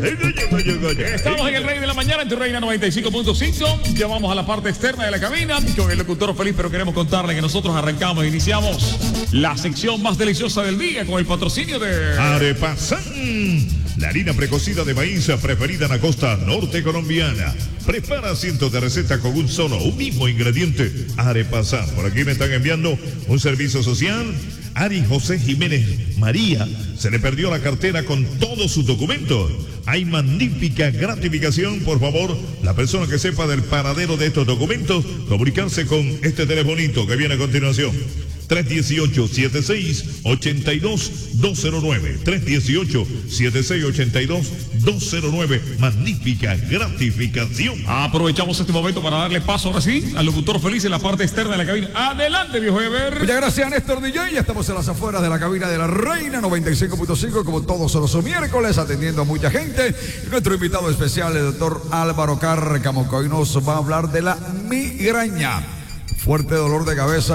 Estamos en el Rey de la Mañana, en tu Reina 95.5. Ya vamos a la parte externa de la cabina con el locutor feliz, pero queremos contarle que nosotros arrancamos, iniciamos la sección más deliciosa del día con el patrocinio de Arepasan, la harina precocida de maíz preferida en la costa norte colombiana. Prepara cientos de recetas con un mismo ingrediente. Arepasan. Por aquí me están enviando un servicio social. Ari José Jiménez María se le perdió la cartera con todos sus documentos. Hay magnífica gratificación. Por favor, la persona que sepa del paradero de estos documentos, comunicarse con este telefonito que viene a continuación. 318-7682-209. 318-7682-209. Magnífica gratificación. Aprovechamos este momento para darle paso ahora sí al locutor feliz en la parte externa de la cabina. Adelante, viejo Ever. Muchas gracias, Néstor DJ. Ya estamos en las afueras de la cabina de la Reina 95.5, como todos los miércoles, atendiendo a mucha gente. Y nuestro invitado especial, el doctor Álvaro Cárcamo, que hoy nos va a hablar de la migraña. Fuerte dolor de cabeza